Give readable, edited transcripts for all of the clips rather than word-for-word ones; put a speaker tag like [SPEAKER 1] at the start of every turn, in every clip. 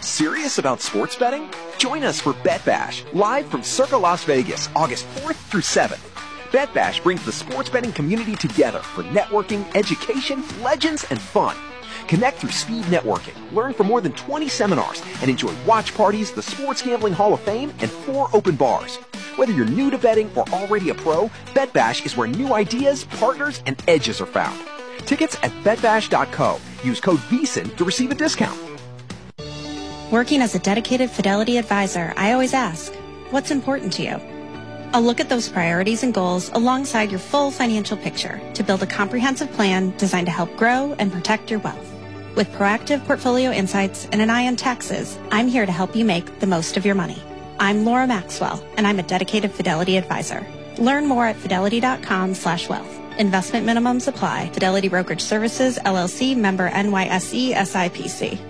[SPEAKER 1] Serious about sports betting? Join us for Bet Bash, live from Circa Las Vegas, August 4th through 7th. Bet Bash brings the sports betting community together for networking, education, legends, and fun. Connect through speed networking, learn from more than 20 seminars, and enjoy watch parties, the Sports Gambling Hall of Fame, and 4 open bars. Whether you're new to betting or already a pro, Bet Bash is where new ideas, partners, and edges are found. Tickets at betbash.co. Use code VEASAN to receive a discount.
[SPEAKER 2] Working as a dedicated Fidelity advisor, I always ask, what's important to you? I'll look at those priorities and goals alongside your full financial picture to build a comprehensive plan designed to help grow and protect your wealth. With proactive portfolio insights and an eye on taxes, I'm here to help you make the most of your money. I'm Laura Maxwell, and I'm a dedicated Fidelity advisor. Learn more at fidelity.com/wealth. Investment minimums apply. Fidelity Brokerage Services, LLC, member NYSE, SIPC.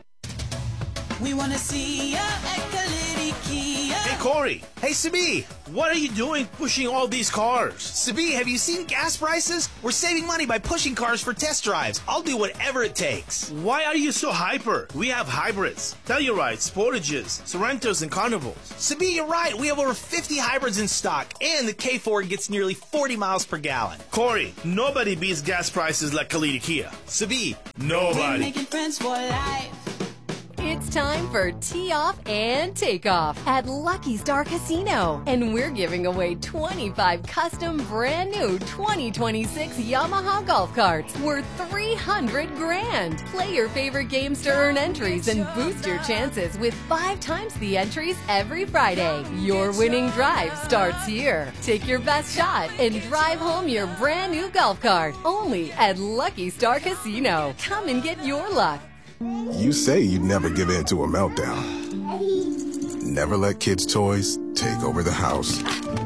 [SPEAKER 3] We want to see ya at Kalidi Kia.
[SPEAKER 4] Hey, Corey. Hey, Sabi. What are you doing pushing all these cars?
[SPEAKER 5] Sabi, have you seen gas prices? We're saving money by pushing cars for test drives. I'll do whatever it takes.
[SPEAKER 4] Why are you so hyper? We have hybrids, Tellurides, Sportages, Sorrentos, and Carnivals.
[SPEAKER 5] Sabi, you're right. We have over 50 hybrids in stock, and the K4 gets nearly 40 miles per gallon.
[SPEAKER 4] Corey, nobody beats gas prices like Kalidi Kia.
[SPEAKER 5] Sabi,
[SPEAKER 4] nobody.
[SPEAKER 3] We're making friends for life.
[SPEAKER 6] It's time for Tee Off and Takeoff at Lucky Star Casino. And we're giving away 25 custom brand new 2026 Yamaha golf carts worth $300,000. Play your favorite games to earn entries and boost your chances with 5 times the entries every Friday. Your winning drive starts here. Take your best shot and drive home your brand new golf cart. Only at Lucky Star Casino. Come and get your luck.
[SPEAKER 7] You say you'd never give in to a meltdown. Never let kids' toys take over the house.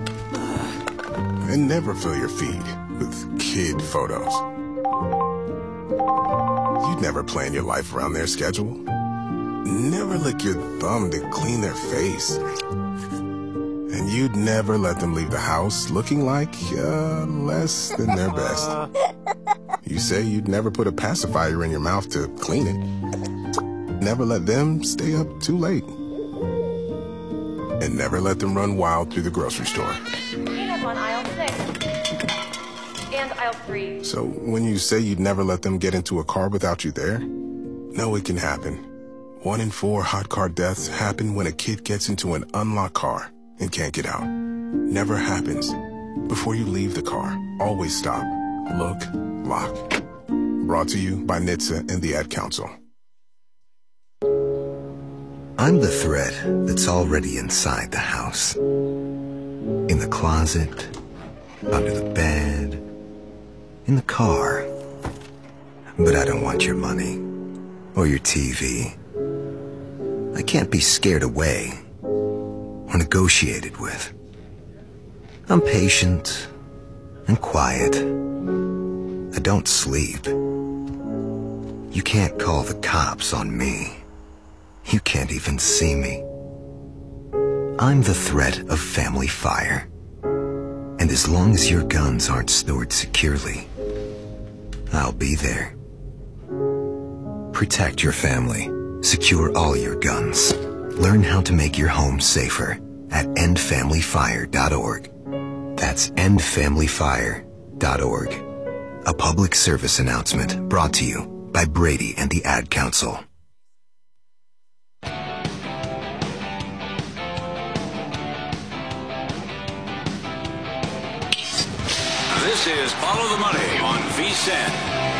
[SPEAKER 7] And never fill your feed with kid photos. You'd never plan your life around their schedule. Never lick your thumb to clean their face. And you'd never let them leave the house looking like less than their best. You say you'd never put a pacifier in your mouth to clean it. Never let them stay up too late. And never let them run wild through the grocery store.
[SPEAKER 8] We have on aisle 6 and aisle 3.
[SPEAKER 7] So when you say you'd never let them get into a car without you there, no, it can happen. 1 in 4 hot car deaths happen when a kid gets into an unlocked car and can't get out. Never happens. Before you leave the car, always stop, look, lock. Brought to you by NHTSA and the Ad Council.
[SPEAKER 9] I'm the thread that's already inside the house. In the closet, under the bed, in the car. But I don't want your money or your TV. I can't be scared away or negotiated with. I'm patient and quiet. I don't sleep. You can't call the cops on me. You can't even see me. I'm the threat of family fire. And as long as your guns aren't stored securely, I'll be there. Protect your family. Secure all your guns. Learn how to make your home safer at endfamilyfire.org. That's endfamilyfire.org. A public service announcement brought to you by Brady and the Ad Council.
[SPEAKER 10] This is Follow the Money on VSiN.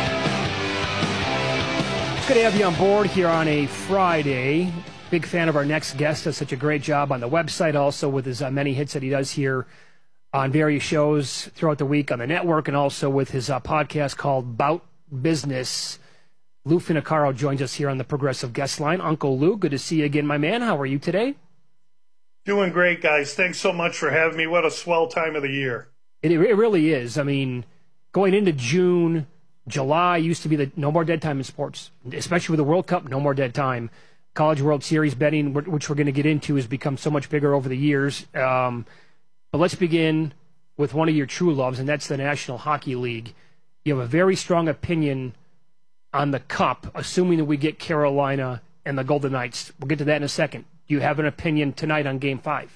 [SPEAKER 11] Good to have you on board here on a Friday. Big fan of our next guest. Does such a great job on the website, also with his many hits that he does here on various shows throughout the week on the network, and also with his podcast called Bout Business. Lou Finocchiaro joins us here on the Progressive Guest Line. Uncle Lou, good to see you again, my man. How are you today?
[SPEAKER 12] Doing great, guys. Thanks so much for having me. What a swell time of the year.
[SPEAKER 11] It really is. I mean, going into June, July used to be the no more dead time in sports, especially with the World Cup, no more dead time. College World Series betting, which we're going to get into, has become so much bigger over the years. But let's begin with one of your true loves, and that's the National Hockey League. You have a very strong opinion on the Cup, assuming that we get Carolina and the Golden Knights. We'll get to that in a second. Do you have an opinion tonight on Game 5?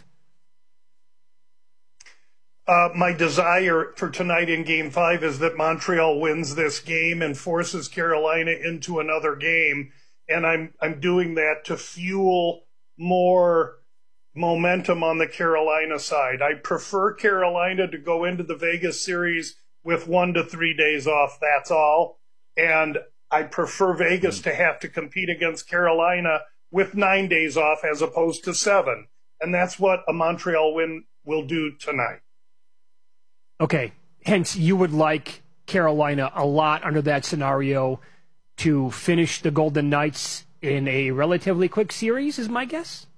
[SPEAKER 12] My desire for tonight in Game 5 is that Montreal wins this game and forces Carolina into another game. And I'm doing that to fuel more momentum on the Carolina side. I prefer Carolina to go into the Vegas series with 1 to 3 days off. That's all. And I prefer Vegas to have to compete against Carolina with 9 days off as opposed to 7. And that's what a Montreal win will do tonight.
[SPEAKER 11] Okay. Hence, you would like Carolina a lot under that scenario to finish the Golden Knights in a relatively quick series, is my guess?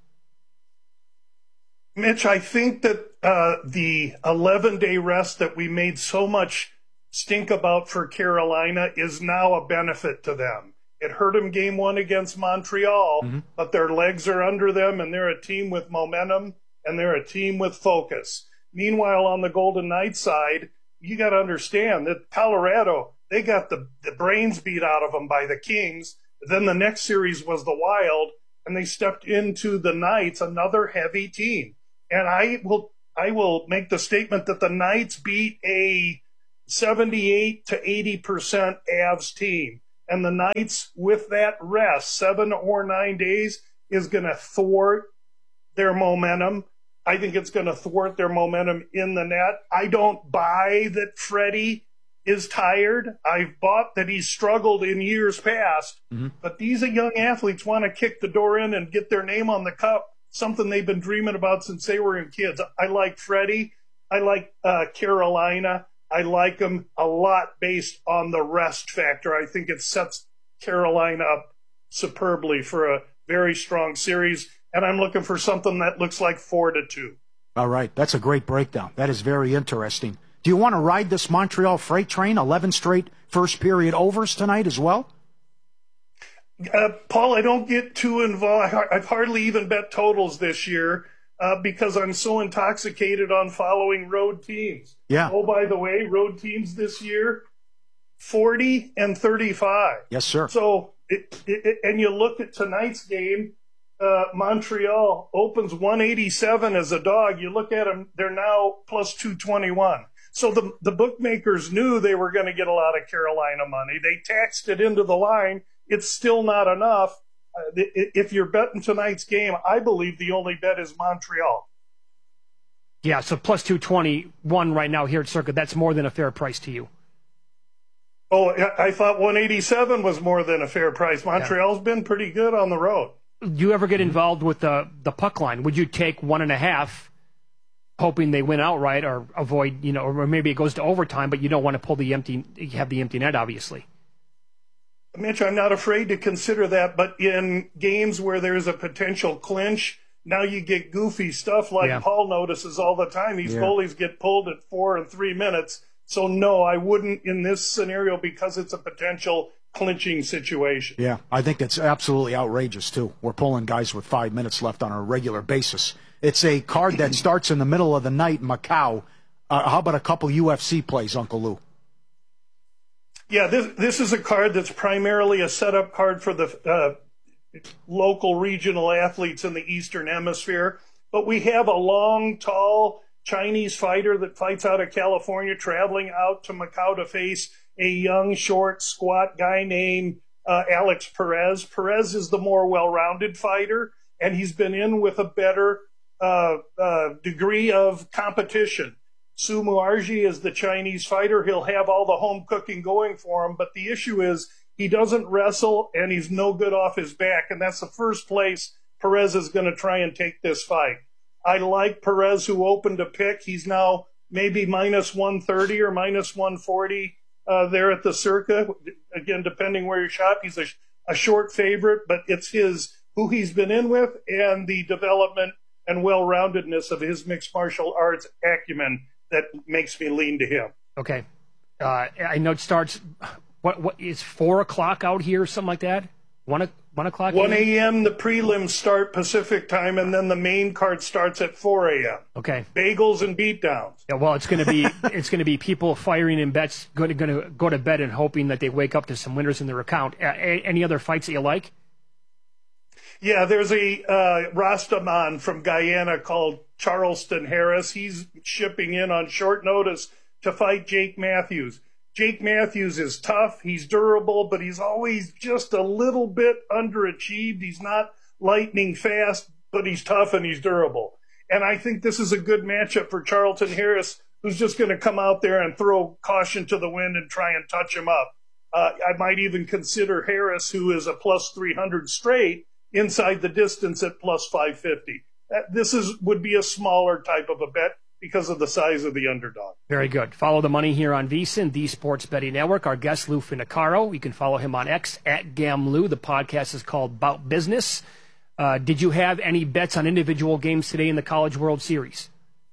[SPEAKER 12] Mitch, I think that the 11-day rest that we made so much stink about for Carolina is now a benefit to them. It hurt them Game 1 against Montreal, but their legs are under them, and they're a team with momentum, and they're a team with focus. Meanwhile, on the Golden Knights side, you got to understand that Colorado, they got the brains beat out of them by the Kings. Then the next series was the Wild, and they stepped into the Knights, another heavy team. And I will make the statement that the Knights beat a 78 to 80% Avs team. And the Knights, with that rest, 7 or 9 days, is going to thwart their momentum. I think it's going to thwart their momentum in the net. I don't buy that Freddie is tired. I've bought that he's struggled in years past. But these young athletes want to kick the door in and get their name on the cup, something they've been dreaming about since they were in kids. I like Freddie. I like Carolina. I like them a lot based on the rest factor. I think it sets Carolina up superbly for a very strong series. And I'm looking for something that looks like 4-2.
[SPEAKER 13] All right. That's a great breakdown. That is very interesting. Do you want to ride this Montreal freight train, 11 straight first period overs tonight as well?
[SPEAKER 12] Paul, I don't get too involved. I've hardly even bet totals this year because I'm so intoxicated on following road teams.
[SPEAKER 13] Yeah.
[SPEAKER 12] Oh, by the way, road teams this year, 40 and 35.
[SPEAKER 13] Yes, sir.
[SPEAKER 12] So, and you look at tonight's game, Montreal opens 187 as a dog. You look at them, they're now plus 221. So the bookmakers knew they were going to get a lot of Carolina money. They taxed it into the line. It's still not enough. If you're betting tonight's game, I believe the only bet is Montreal.
[SPEAKER 11] Yeah, so plus 221 right now here at Circa. That's more than a fair price to you.
[SPEAKER 12] Oh, I thought 187 was more than a fair price. Montreal's been pretty good on the road.
[SPEAKER 11] Do you ever get involved with the puck line? Would you take 1.5, hoping they win outright, or avoid, or maybe it goes to overtime, but you don't want to have the empty net, obviously?
[SPEAKER 12] Mitch, I'm not afraid to consider that, but in games where there's a potential clinch, now you get goofy stuff like Paul notices all the time. These goalies get pulled at 4 and 3 minutes. So, no, I wouldn't in this scenario because it's a potential clinching situation.
[SPEAKER 13] Yeah, I think that's absolutely outrageous, too. We're pulling guys with 5 minutes left on a regular basis. It's a card that starts in the middle of the night in Macau. How about a couple UFC plays, Uncle Lou?
[SPEAKER 12] Yeah, this is a card that's primarily a setup card for the local regional athletes in the Eastern Hemisphere. But we have a long, tall Chinese fighter that fights out of California traveling out to Macau to face a young, short, squat guy named Alex Perez. Perez is the more well-rounded fighter, and he's been in with a better degree of competition. Su Muarji is the Chinese fighter. He'll have all the home cooking going for him, but the issue is he doesn't wrestle and he's no good off his back, and that's the first place Perez is going to try and take this fight. I like Perez, who opened a pick. He's now maybe minus 130 or minus 140 there at the Circa. Again, depending where you shop, he's a short favorite, but it's who he's been in with and the development and well-roundedness of his mixed martial arts acumen that makes me lean to him.
[SPEAKER 11] Okay. I know it starts, what is 4 o'clock out here, something like that? 1 o'clock?
[SPEAKER 12] 1 a.m. the prelims start Pacific time, and then the main card starts at 4 a.m.
[SPEAKER 11] Okay.
[SPEAKER 12] Bagels and beatdowns.
[SPEAKER 11] Yeah, well, it's going to be people firing in bets, going to go to bed and hoping that they wake up to some winners in their account. Any other fights that you like?
[SPEAKER 12] Yeah, there's a Rastaman from Guyana called Charleston Harris. He's shipping in on short notice to fight Jake Matthews. Jake Matthews is tough, he's durable, but he's always just a little bit underachieved. He's not lightning fast, but he's tough and he's durable. And I think this is a good matchup for Charlton Harris, who's just going to come out there and throw caution to the wind and try and touch him up. I might even consider Harris, who is a plus 300 straight, inside the distance at plus 550. This would be a smaller type of a bet because of the size of the underdog.
[SPEAKER 11] Very good. Follow the money here on VSiN, the Sports Betting Network. Our guest, Lou Finicaro. You can follow him on X, @GamLou. The podcast is called Bout Business. Did you have any bets on individual games today in the College World Series?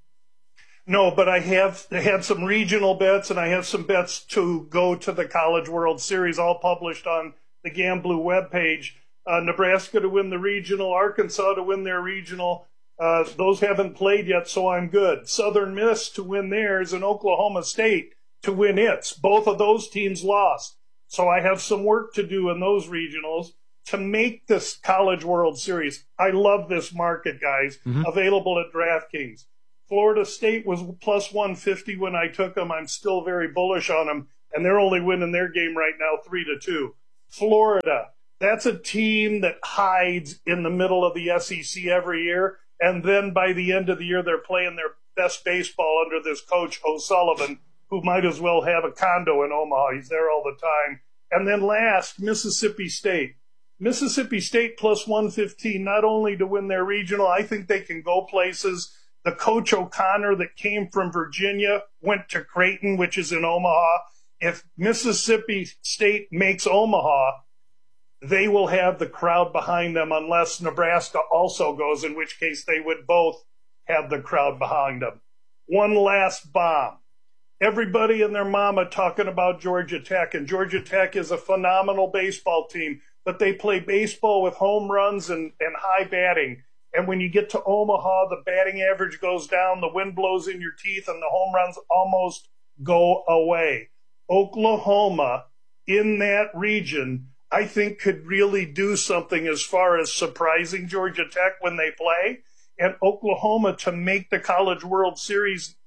[SPEAKER 12] No, but I had some regional bets, and I have some bets to go to the College World Series, all published on the GamBlue webpage. Nebraska to win the regional, Arkansas to win their regional. Those haven't played yet, so I'm good. Southern Miss to win theirs, and Oklahoma State to win its. Both of those teams lost. So I have some work to do in those regionals to make this College World Series. I love this market, guys. Available at DraftKings. Florida State was plus 150 when I took them. I'm still very bullish on them, and they're only winning their game right now 3-2. Florida, that's a team that hides in the middle of the SEC every year, and then by the end of the year, they're playing their best baseball under this coach, O'Sullivan, who might as well have a condo in Omaha. He's there all the time. And then last, Mississippi State. Mississippi State plus 115, not only to win their regional, I think they can go places. The coach O'Connor that came from Virginia went to Creighton, which is in Omaha. If Mississippi State makes Omaha, they will have the crowd behind them unless Nebraska also goes, in which case they would both have the crowd behind them. One last bomb. Everybody and their mama talking about Georgia Tech, and Georgia Tech is a phenomenal baseball team, but they play baseball with home runs and high batting. And when you get to Omaha, the batting average goes down, the wind blows in your teeth, and the home runs almost go away. Oklahoma, in that region, I think could really do something as far as surprising Georgia Tech when they play. And Oklahoma to make the College World Series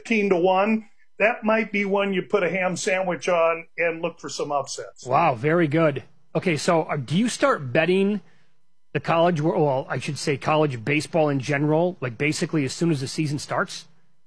[SPEAKER 12] 15-1, that might be one you put a ham sandwich on and look for some upsets.
[SPEAKER 11] Wow, very good. Okay, so do you start betting the college, well, I should say college baseball in general, like basically as soon as the season starts?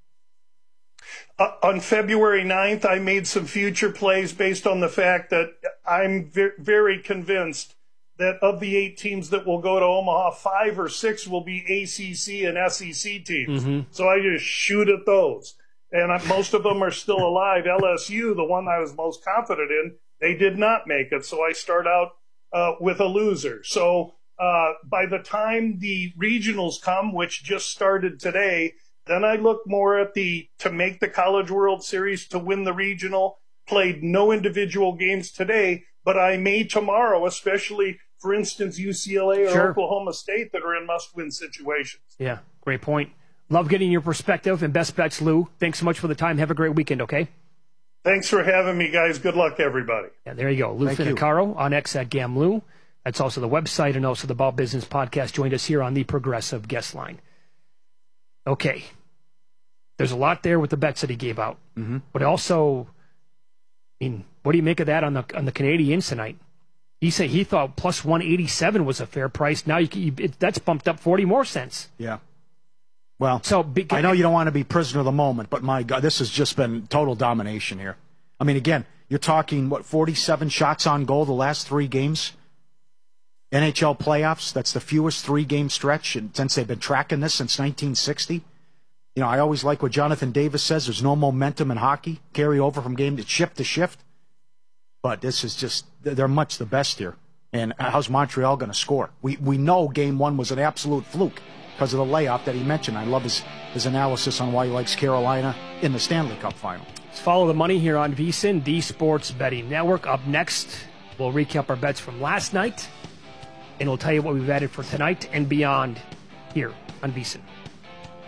[SPEAKER 12] On February 9th, I made some future plays based on the fact that I'm very convinced that of the 8 teams that will go to Omaha, 5 or 6 will be ACC and SEC teams. So I just shoot at those. And most of them are still alive. LSU, the one I was most confident in, they did not make it. So I start out with a loser. So by the time the regionals come, which just started today, then I look more at to make the College World Series, to win the regional. Played no individual games today, but I may tomorrow, especially, for instance, UCLA or Oklahoma State that are in must-win situations.
[SPEAKER 11] Yeah, great point. Love getting your perspective and best bets, Lou. Thanks so much for the time. Have a great weekend, okay?
[SPEAKER 12] Thanks for having me, guys. Good luck, everybody.
[SPEAKER 11] Yeah, there you go. Lou Finicaro on X @GamLou. That's also the website and also the Bout Business podcast. Joined us here on the Progressive Guest Line. Okay. There's a lot there with the bets that he gave out. But also, I mean, what do you make of that on the Canadians tonight? He said he thought plus 187 was a fair price. Now that's bumped up 40 more cents.
[SPEAKER 13] Yeah. Well, I know you don't want to be prisoner of the moment, but my God, this has just been total domination here. I mean, again, you're talking, 47 shots on goal the last 3 games? NHL playoffs, that's the fewest 3-game stretch since they've been tracking this since 1960. You know, I always like what Jonathan Davis says. There's no momentum in hockey. Carry over from game to shift. But this is just, they're much the best here. And how's Montreal going to score? We know Game 1 was an absolute fluke because of the layoff that he mentioned. I love his analysis on why he likes Carolina in the Stanley Cup final.
[SPEAKER 11] Let's follow the money here on VSiN, the Sports Betting Network. Up next, we'll recap our bets from last night, and we'll tell you what we've added for tonight and beyond here on VSiN.